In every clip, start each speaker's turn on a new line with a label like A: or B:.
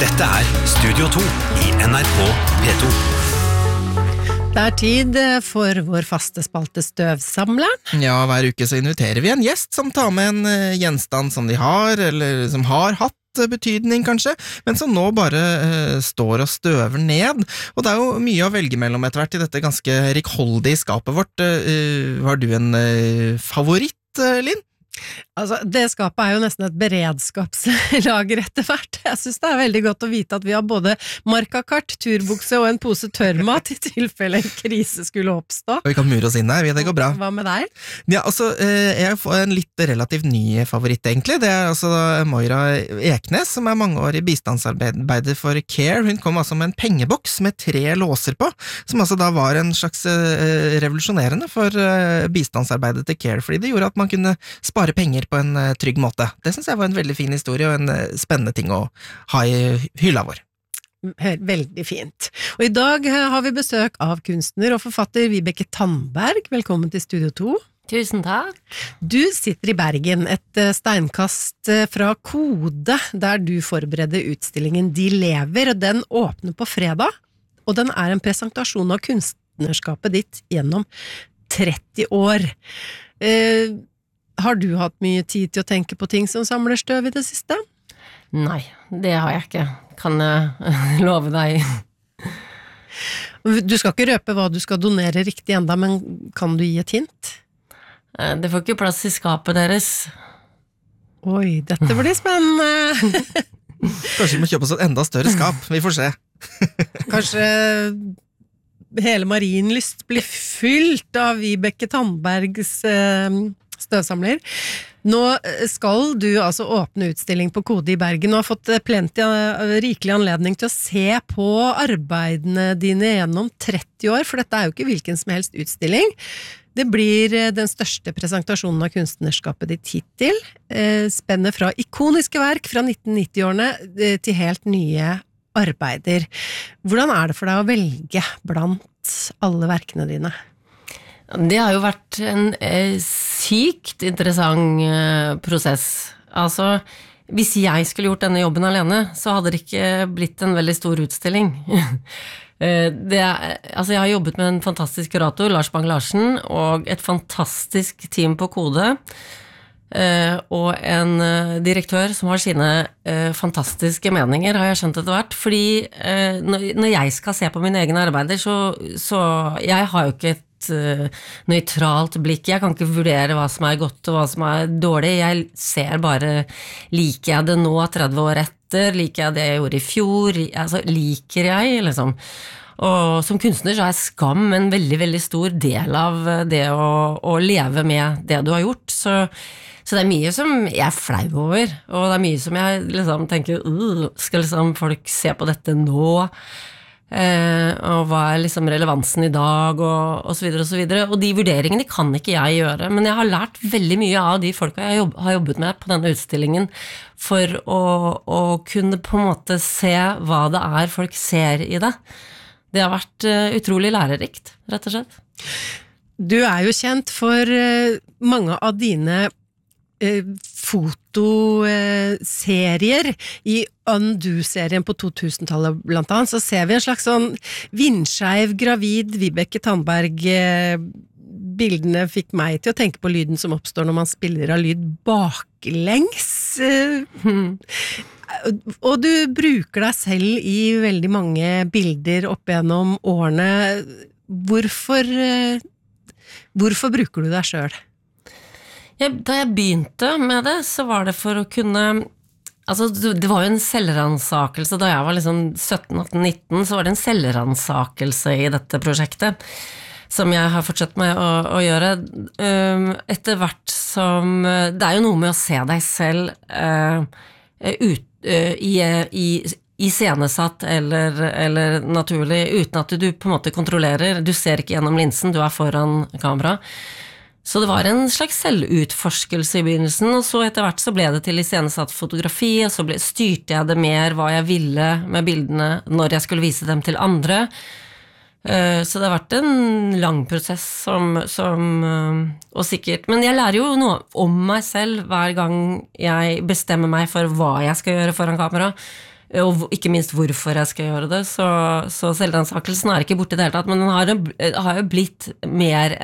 A: Dette Studio 2 I NRK P2.
B: Det tid for vår faste spalte Støvsamleren.
C: Ja, hver uke så inviterer vi en gjest som tar med en gjenstand som de har, eller som har hatt betydning kanskje, men som nå bare står og støver ned. Og det jo mye å velge mellom etter hvert I dette ganske rikholdige skapet vårt. Har du en favoritt, Linn?
B: Altså, det skapet jo nesten et beredskapslager etter hvert. Jeg synes det veldig godt å vite at vi har både markakart, turbukse og en pose tørrmat I tilfelle en krise skulle oppstå.
C: Og vi kan mure oss inn her, det går bra.
B: Hva med deg?
C: Ja, altså, jeg får en litt relativt ny favoritt egentlig. Det altså Moira Eknes, som mangeårig bistandsarbeider for CARE. Hun kom altså med en pengeboks med 3 låser på, som altså da var en slags revolusjonerende for bistandsarbeidet til CARE, fordi det gjorde at man kunne spare penger på en trygg måte. Det synes jeg var en veldig fin historie og en spennende ting å ha I hylla vår.
B: Veldig fint. Og I dag har vi besøk av kunstner og forfatter Vibeke Tandberg. Velkommen til Studio 2.
D: Tusen takk.
B: Du sitter I Bergen, et steinkast fra Kode, der du forbereder utstillingen De lever, og den åpner på fredag, og den en presentasjon av kunstnerskapet ditt gjennom 30 år. Har du hatt mye tid til å tenke på ting som samler støv I det siste?
D: Nei, det har jeg ikke. Kan jeg love deg.
B: Du skal ikke røpe hva du skal donere riktig enda, men kan du gi et hint?
D: Det får ikke plass I skapet deres.
B: Oi, dette blir spennende.
C: Kanskje vi må kjøpe oss et enda større skap, vi får se.
B: Kanskje hele Marienlyst blir fylt av Vibeke Tandbergs støvsamler. Nå skal du altså åpne utstilling på Kode I Bergen og har fått rikelig anledning til å se på arbeidene dine gjennom 30 år, for dette jo ikke hvilken som helst utstilling. Det blir den største presentasjonen av kunstnerskapet ditt hittil, spenner fra ikoniske verk fra 1990-årene til helt nye arbeider. Hvordan det for deg å velge blant alle verkene dine?
D: Det har jo vært en sykt interessant prosess. Altså, hvis jeg skulle gjort denne jobben alene, så hadde det ikke blitt en veldig stor utstilling. Altså, jeg har jobbet med en fantastisk kurator, Lars Bang-Larsen, og et fantastisk team på Kode, og en direktør som har sine fantastiske meninger, har jeg skjønt etter hvert, fordi når jeg skal se på mine egne arbeider, så jeg har jo ikke et nøytralt blikk. Jeg kan ikke vurdere hva som godt og hva som dårlig. Jeg ser bare, liker jeg det nå 30 år etter? Liker jeg det jeg gjorde I fjor? Altså, liker jeg, liksom. Og som kunstner så skam en veldig, veldig stor del av det å leve med det du har gjort. Så det mye som jeg flau over, og det mye som jeg liksom tenker, skal liksom folk se på dette nå? Og hva liksom relevansen I dag og så videre og så videre, og de vurderingene kan ikke jeg gjøre, men jeg har lært veldig mye av de folka jeg har jobbet med på denne utstillingen for å kunne på en måte se hva det folk ser I det. Det har vært utrolig lærerikt, rett og slett.
B: Du jo kjent for mange av dine fotoserier I Undo-serien på 2000-tallet blant annet, så ser vi en slags sånn vindskeiv, gravid Vibeke Tandberg. Bildene fikk meg til å tenke på lyden som oppstår når man spiller av lyd baklengs. Og du bruker deg selv I veldig mange bilder opp gjennom årene. Hvorfor bruker du deg selv?
D: Da jeg begynte med det, så var det for å kunne, altså det var jo en selvransakelse, da jeg var liksom 17, 18, 19, så var det en selvransakelse I dette prosjektet, som jeg har fortsatt med å gjøre. Etter hvert som, det jo noe med å se deg selv I scenesatt eller naturlig, uten at du på en måte kontrollerer, du ser ikke gjennom linsen, du foran kamera. Så det var en slags selvutforskelse I begynnelsen, og så etter hvert så ble det til iscenesatt fotografi, og så styrte jeg det mer hva jeg ville med bildene når jeg skulle vise dem til andre. Så det har vært en lang prosess og sikkert, men jeg lærer jo noe om meg selv hver gang jeg bestemmer meg for hva jeg skal gjøre foran kamera, og ikke minst hvorfor jeg skal gjøre det, så selvransakelsen ikke borte I det hele tatt, men den har jo blitt mer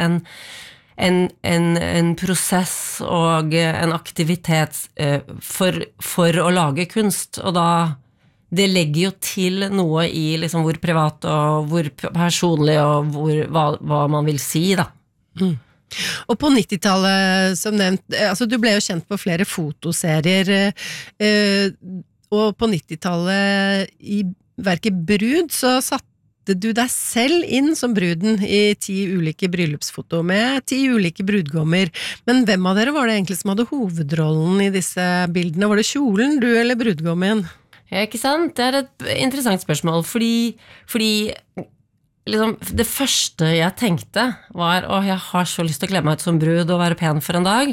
D: en prosess og en aktivitet for å lage kunst, og da det legger jo til noe I liksom hvor privat og hvor personlig og hva man vil si da.
B: Og på 90-tallet, som nevnt, altså du ble jo kjent på flere fotoserier, og på 90-tallet I verket Brud, så satte du deg selv inn som bruden I 10 ulike bryllupsfoto med 10 ulike brudgommer. Men hvem av dere var det egentlig som hadde hovedrollen I disse bildene? Var det kjolen, du eller brudgommen?
D: Ja, ikke sant? Det et interessant spørsmål, fordi liksom, det første jeg tenkte var, jeg har så lyst til å kle meg ut som brud og være pen for en dag.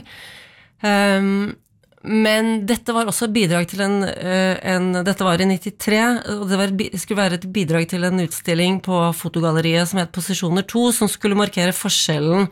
D: Men dette var også et bidrag til dette var I 93, og det skulle være et bidrag til en utstilling på fotogalleriet som het Posisjoner 2, som skulle markere forskjellen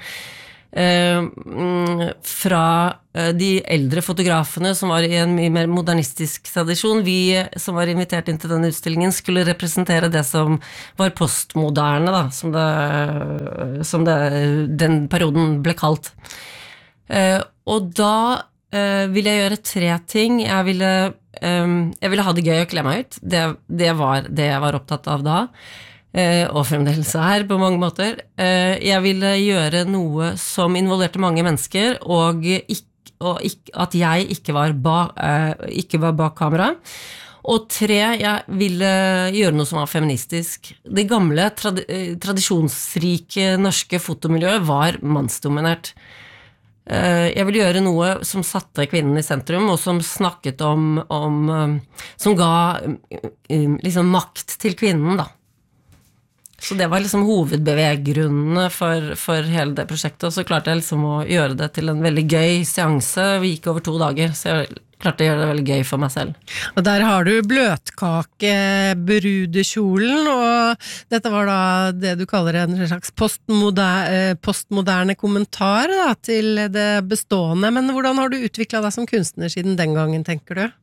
D: fra de eldre fotografene som var I en mye mer modernistisk tradisjon. Vi som var invitert inn til denne utstillingen skulle representere det som var postmoderne da, som den perioden ble kalt. Og da ville jeg gjøre 3 ting. Jeg ville ha det gøy å kle meg ut. Det var det jeg var opptatt av da. Og fremdeles her på mange måter. Jeg ville gjøre noe som involverte mange mennesker, og at jeg ikke var bak kamera. Og 3, jeg ville gjøre noe som var feministisk. Det gamle, tradisjonsrike norske fotomiljøet var mannsdominert. Jeg ville gjøre noe som satte kvinnen I sentrum, og som snakket som ga liksom makt til kvinnen da. Så det var liksom hovedbeveggrunnene for hele det prosjektet, og så klarte jeg liksom å gjøre det til en veldig gøy seanse. Vi gikk over 2 dager, så jeg klarte å gjøre det veldig gøy for meg selv. Og
B: der har du bløtkake, brudekjolen, og dette var da det du kaller en slags postmoderne kommentar da, til det bestående. Men hvordan har du utviklet deg som kunstner siden den gangen, tenker du?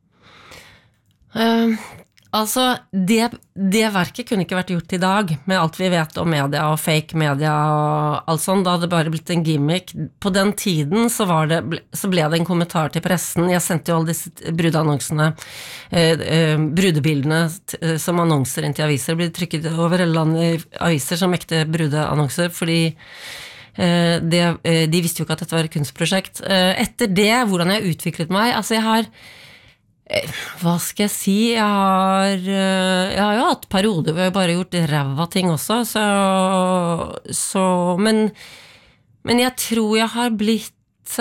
D: Altså, det verket kunne ikke vært gjort I dag, med alt vi vet om media og fake media og alt sånt. Da hadde det bare blitt en gimmick. På den tiden så ble det en kommentar til pressen. Jeg sendte jo alle disse brudeannonsene, brudebildene som annonser inn til aviser. Det ble trykket over hele landet I aviser som ekte brudeannonser, fordi de visste jo ikke at dette var et kunstprosjekt. Etter det, hvordan jeg utviklet meg, altså jeg har hva skal jeg si? Jeg har jo hatt perioder hvor jeg bare gjort ræva ting også, men jeg tror jeg har blitt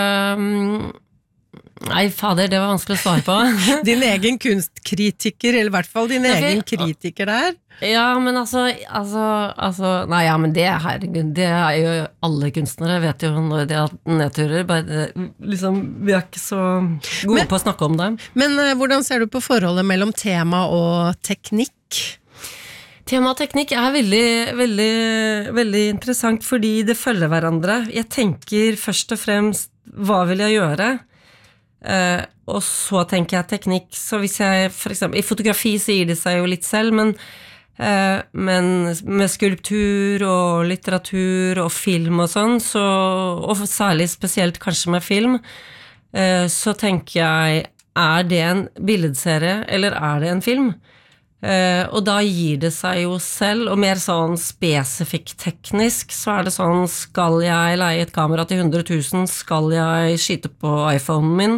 D: nei, fader, det var vanskelig å svare på.
B: Din egen kunstkritiker, eller I hvert fall din egen kritiker der.
D: Ja, men nei, ja, men herregud, det jo alle kunstnere vet jo når de har nedturer, bare, liksom, vi ikke så gode på å snakke om det. Men
B: hvordan ser du på forholdet mellom tema og teknikk?
D: Tema og teknikk veldig, veldig, veldig interessant, fordi det følger hverandre. Jeg tenker først og fremst, hva vil jeg gjøre? Og så tenker jeg teknikk, så hvis jeg for eksempel, I fotografi så gir det seg jo litt selv, men med skulptur og litteratur og film og sånn, og særlig spesielt kanskje med film, så tenker jeg, det en billedserie, eller det en film? Og da gir det seg jo selv, og mer sånn spesifikt teknisk, så det sånn, skal jeg leie et kamera til 100 000, skal jeg skyte på iPhonen min?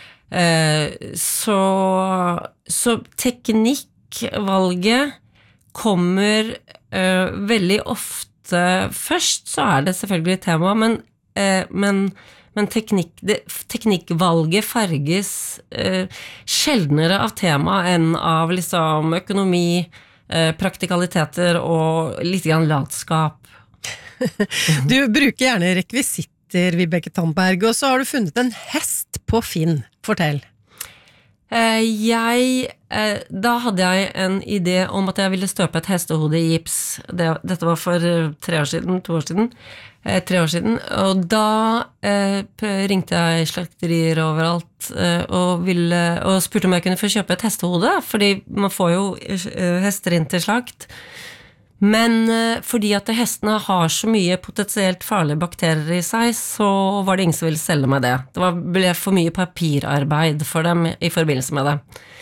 D: Så teknikkvalget kommer veldig ofte først, så det selvfølgelig tema, men teknikkvalget farges sjeldnere av tema enn av liksom økonomi, praktikaliteter og litt grann latskap.
B: Du bruker gjerne rekvisitter, Vibeke Tandberg, og så har du funnet en hest på Finn. Fortell.
D: Da hadde jeg en idé om at jeg ville støpe et hestehode i gips. Dette var for 3 år siden, 2 år siden. 3 år siden, og da ringte jeg slakterier overalt og spurte om jeg kunne få kjøpe et hestehode, fordi man får jo hester inn til slakt. Men fordi at hestene har så mye potensielt farlige bakterier i seg, så var det ingen som ville selge meg det. Det ble for mye papirarbeid for dem i forbindelse med det.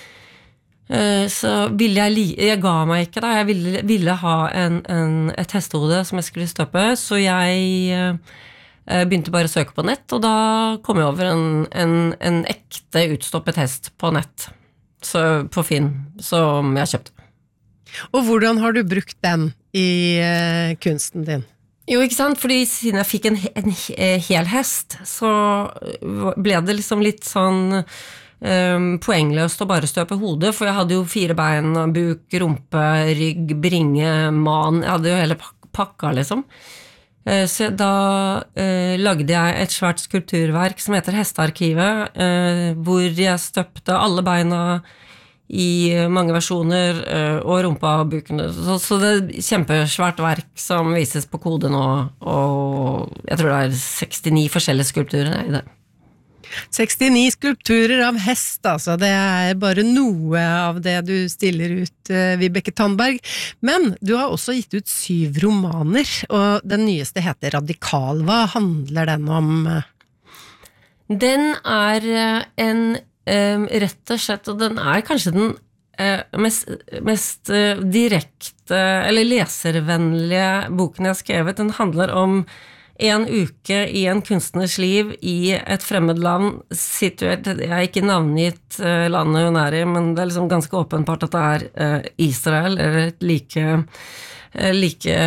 D: Så jeg ga meg ikke da, jeg ville ha et hestehode som jeg skulle støpe, så jeg begynte bare å søke på nett, og da kom jeg over en ekte utstoppet hest på nett, så på Finn, som jeg kjøpte.
B: Og hvordan har du brukt den i kunsten din?
D: Jo, ikke sant, fordi siden jeg fikk en hel hest, så ble det liksom litt sånn poengløst å bare støpe hodet, for jeg hadde jo 4 bein, buk, rumpe, rygg, bringe, man, jeg hadde jo hele pakka liksom. Så da lagde jeg et svært skulpturverk som heter Hestearkivet, hvor jeg støpte alle beina i mange versjoner, og rumpa og bukene. Så det er kjempesvært verk som vises på Kode nå, og jeg tror det er 69 forskjellige skulpturer i det.
B: 69 skulpturer av hest, altså. Det er bare noe av det du stiller ut, Vibeke Tandberg. Men du har også gitt ut 7 romaner, og den nyeste heter Radikal. Hva handler den om?
D: Den er rett og slett, og den er kanskje den mest direkte, eller leservennlige boken jeg har skrevet. Den handler om en uke i en kunstners liv i et fremmed land, situert, jeg har ikke navngitt landet hun er i, men det er liksom ganske åpenbart at det er Israel, eller et like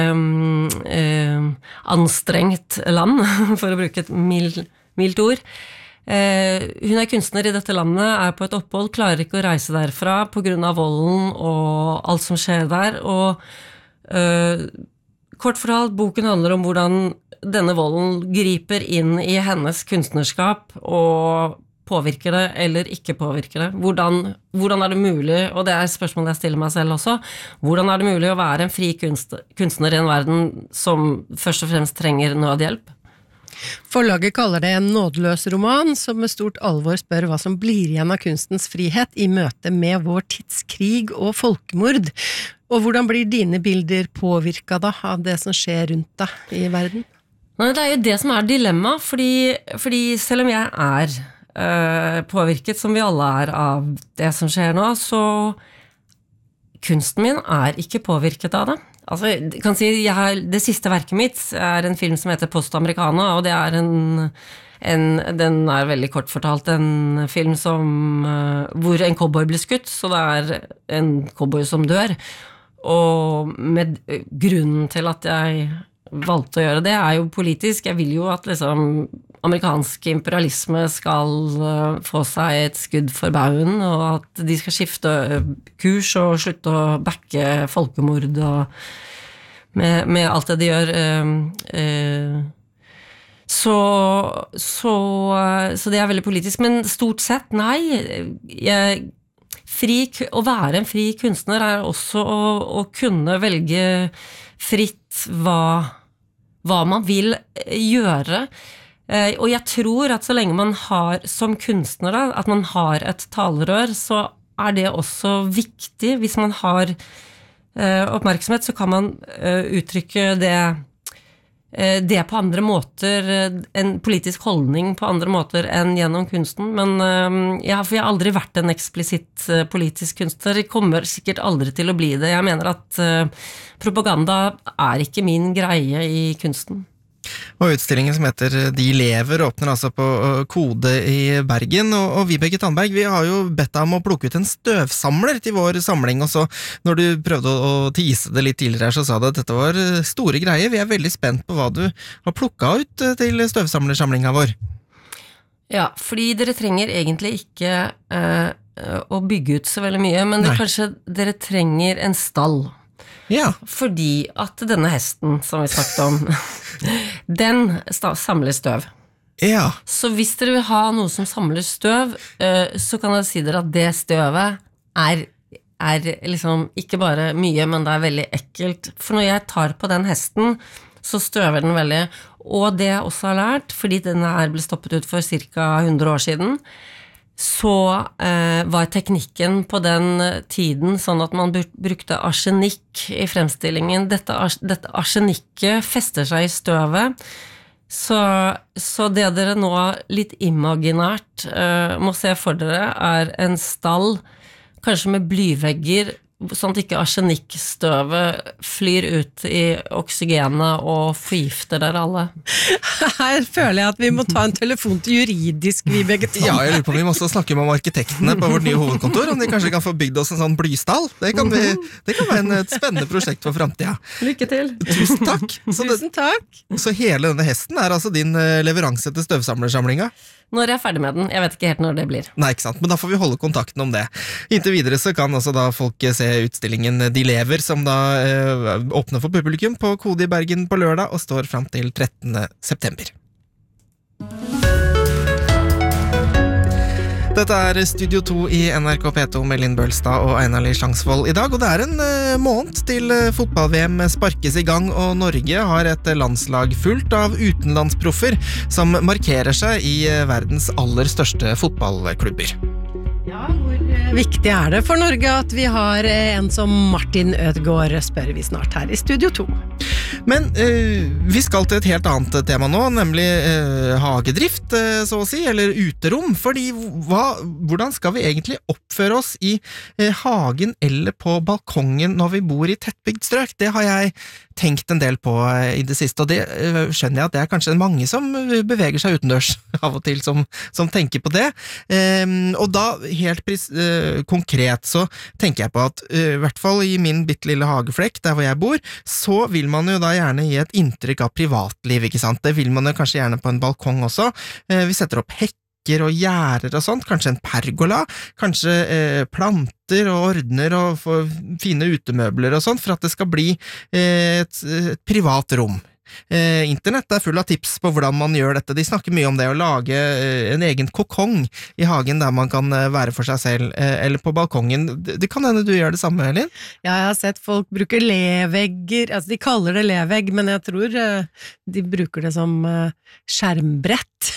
D: anstrengt land, for å bruke et mildt ord. Hun er kunstner i dette landet, er på et opphold, klarer ikke å reise derfra på grunn av volden og alt som skjer der, og kort fortalt, boken handler om hvordan denne volden griper inn i hennes kunstnerskap og påvirker det eller ikke påvirker det. Hvordan er det mulig, og det er et spørsmål jeg stiller meg selv også, hvordan er det mulig å være en fri kunstner i en verden som først og fremst trenger nødhjelp?
B: Forlaget kaller det en nådeløs roman, som med stort alvor spør hva som blir igjen av kunstens frihet i møte med vår tidskrig og folkemord. Og hvordan blir dine bilder påvirket da av det som skjer rundt deg i verden?
D: Nei, det er jo det som er dilemma, fordi selv om jeg er påvirket, som vi alle er av det som skjer nå, så kunsten min er ikke påvirket av det. Altså, jeg kan si, det siste verket mitt er en film som heter Post Americana, og det er den er veldig kort fortalt, en film hvor en cowboy blir skutt, så det er en cowboy som dør, og med grunnen til at jeg valgte å gjøre det er jo politisk. Jeg vil jo at liksom amerikansk imperialisme skal få seg et skudd for baugen, og at de skal skifte kurs og slutte å backe folkemord og med alt det de gjør. Så det er veldig politisk, men stort sett, nei. Å være en fri kunstner er også å kunne velge fritt hva man vil gjøre. Og jeg tror at så lenge man har, som kunstner da, at man har et talerør, så er det også viktig. Hvis man har oppmerksomhet, så kan man uttrykke det på andre måter, en politisk holdning på andre måter enn gjennom kunsten, men for jeg har aldri vært en eksplisitt politisk kunstner, jeg kommer sikkert aldri til å bli det. Jeg mener at propaganda er ikke min greie i kunsten.
C: Og utstillingen som heter De lever åpner altså på Kode i Bergen, og Vibeke Tandberg, vi har jo bedt deg om å plukke ut en støvsamler til vår samling, og så når du prøvde å tease det litt tidligere her, så sa du at dette var store greier. Vi er veldig spent på hva du har plukket ut til støvsamlersamlingen vår. Ja,
D: fordi dere trenger egentlig ikke å bygge ut så veldig mye, men kanskje dere trenger en stall.
C: Ja.
D: Fordi at denne hesten som vi snakket om, den samler støv.
C: Ja.
D: Så hvis dere vil ha noe som samler støv, så kan jeg si dere at det støvet er liksom ikke bare mye, men det er veldig ekkelt. For når jeg tar på den hesten, så støver den veldig. Og det jeg også har lært, fordi den her ble stoppet ut for ca. 100 år siden, så var teknikken på den tiden sånn at man brukte arsenikk i fremstillingen. Dette arsenikket fester seg i støvet, så det dere nå litt imaginært må se for dere er en stall, kanskje med blyvegger, sånn at ikke arsenikkstøvet flyr ut i oksygenet og forgifter dere alle.
B: Her føler jeg at vi må ta en telefon til juridisk, Vibeke Tandberg.
C: Ja, jeg lurer på om vi må også snakke med arkitektene på vårt nye hovedkontor, om de kanskje kan få bygd oss en sånn blystall. Det kan være et spennende prosjekt for fremtiden.
D: Lykke til!
C: Tusen takk!
B: Tusen takk!
C: Så hele denne hesten er altså din leveranse til støvsamlersamlinga?
D: Når jeg er ferdig med den, jeg vet ikke helt når det blir.
C: Nei, ikke sant, men da får vi holde kontakten om det. Inntil videre så kan også da folk se utstillingen De Lever, som da åpner for publikum på Kode i Bergen på lørdag, og står frem til 13. september. Dette er Studio 2 i NRK P2 med Linn Bølstad og Einar Lie Slangsvold i dag, og det er en måned til fotball-VM sparkes i gang, og Norge har et landslag fullt av utenlandsproffer som markerer seg i verdens aller største fotballklubber.
B: Ja, hvor viktig er det for Norge at vi har en som Martin Ødegaard, spør vi snart her i Studio 2.
C: Men vi skal til et helt annet tema nå, nemlig hagedrift, så å si, eller uterom, fordi hvordan skal vi egentlig oppføre oss i hagen eller på balkongen når vi bor i tettbygd strøk? Det har jeg tenkt en del på i det siste, og det skjønner jeg at det er kanskje mange som beveger seg utendørs av og til, som tenker på det. Og da, helt konkret, så tenker jeg på at i hvert fall i min bittelille hageflekk, der hvor jeg bor, så vil man jo da gjerne gi et inntrykk av privatliv, ikke sant? Det vil man jo kanskje gjerne på en balkong også. Vi setter opp hekker og gjerder og sånt, kanskje en pergola, kanskje planter og ordner og fine utemøbler og sånt, for at det skal bli et privat rom. Internett er full av tips på hvordan man gjør dette. De snakker mye om det å lage en egen kokong i hagen der man kan være for seg selv, eller på balkongen. Det kan hende du gjør det samme, Elin?
B: Ja, jeg har sett folk bruke levegger, altså de kaller det levegg, men jeg tror de bruker det som skjermbrett.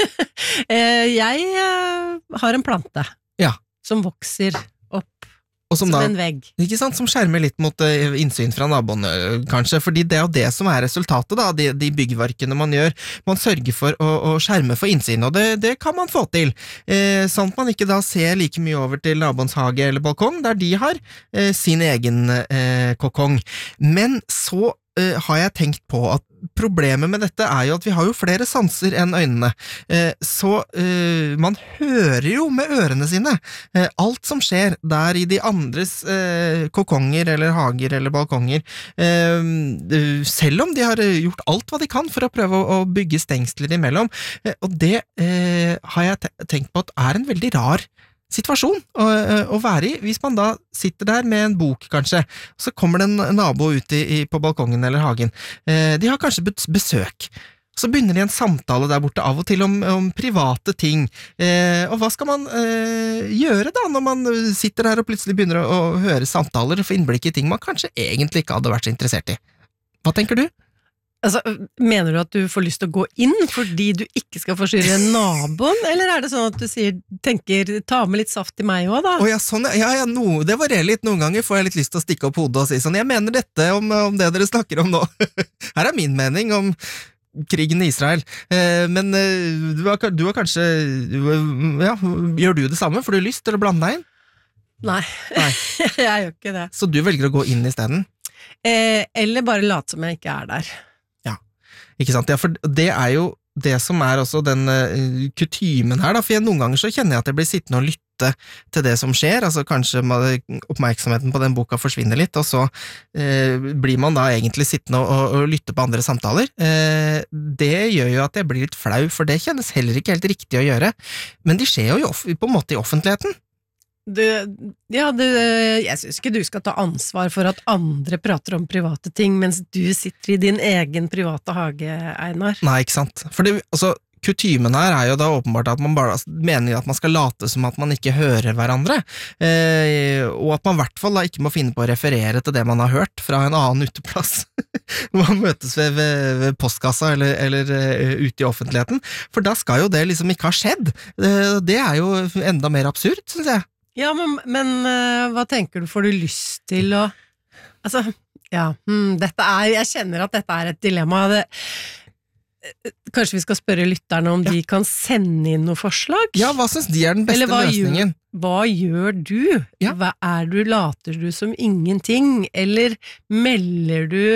B: Jeg har en plante som vokser opp som en vegg.
C: Ikke sant, som skjermer litt mot innsyn fra naboene, kanskje, fordi det er jo det som er resultatet da, de byggverkene man gjør. Man sørger for å skjerme for innsyn, og det kan man få til. Sånn at man ikke da ser like mye over til naboens hage eller balkong, der de har sin egen kokong. Men så har jeg tenkt på at problemet med dette er jo at vi har jo flere sanser enn øynene, så man hører jo med ørene sine alt som skjer der i de andres kokonger eller hager eller balkonger, selv om de har gjort alt hva de kan for å prøve å bygge stengsler imellom, og det har jeg tenkt på at er en veldig rar situasjon å være i, hvis man da sitter der med en bok kanskje, så kommer det en nabo ut på balkongen eller hagen. De har kanskje besøk. Så begynner de en samtale der borte av og til om private ting. Og hva skal man gjøre da, når man sitter der og plutselig begynner å høre samtaler og få innblikk i ting man kanskje egentlig ikke hadde vært så interessert i? Hva tenker du?
B: Altså, mener du at du får lyst til å gå inn fordi du ikke skal forstyrre naboen, eller er det sånn at du tenker, ta med litt saft i meg også da?
C: Ja, sånn, det varierer litt. Noen ganger får jeg litt lyst til å stikke opp hodet og si sånn, jeg mener dette om det dere snakker om nå. Her er min mening om krigen i Israel. Men du har kanskje, gjør du det samme? Får du lyst til å blande deg inn?
B: Nei. Jeg gjør ikke det.
C: Så du velger å gå inn i stedet?
B: Eller bare late som jeg ikke er der.
C: Ikke sant? Ja, for det er jo det som er også den kutymen her, da, for noen ganger så kjenner jeg at jeg blir sittende og lytte til det som skjer, altså kanskje oppmerksomheten på den boka forsvinner litt, og så blir man da egentlig sittende og lytte på andre samtaler. Det gjør jo at jeg blir litt flau, for det kjennes heller ikke helt riktig å gjøre, men de skjer jo på en måte i offentligheten. Jeg synes ikke du skal ta ansvar for at andre prater om private ting mens du sitter i din egen private hage, Einar. Nei, ikke sant. For kutymen her er jo da åpenbart at man bare mener at man skal late som at man ikke hører hverandre, og at man i hvert fall da ikke må finne på å referere til det man har hørt fra en annen uteplass. Man møtes ved postkassa eller ute i offentligheten, for da skal jo det liksom ikke ha skjedd. Det er jo enda mer absurd, synes jeg.
B: Ja, men hva tenker du? Får du lyst til å altså, ja, jeg kjenner at dette er et dilemma. Kanskje vi skal spørre lytterne om de kan sende inn noen forslag?
C: Ja, hva synes de er den beste løsningen?
B: Hva gjør du?
C: Ja.
B: Later du som ingenting? Eller melder du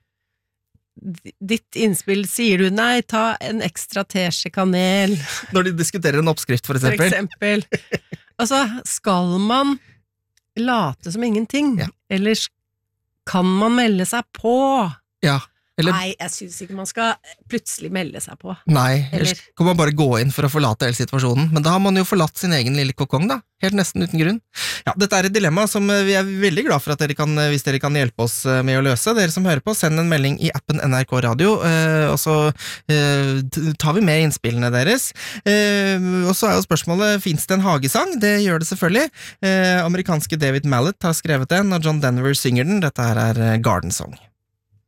B: ditt innspill? Sier du nei, ta en ekstra teskje kanel?
C: Når de diskuterer en oppskrift, for eksempel. Altså, skal man late som ingenting? Ja. Eller kan man melde seg på? Ja.
B: Nei, jeg synes ikke man skal plutselig melde seg på.
C: Nei, ellers kan man bare gå inn for å forlate hele situasjonen, men da har man jo forlatt sin egen lille kokong da, helt nesten uten grunn. Ja, dette er et dilemma som vi er veldig glad for at dere kan, hvis dere kan hjelpe oss med å løse. Dere som hører på, send en melding i appen NRK Radio, og så tar vi med innspillene deres. Og så er jo spørsmålet, finnes det en hagesang? Det gjør det selvfølgelig. Amerikanske David Mallet har skrevet den, og John Denver synger den. Dette her er Garden Song.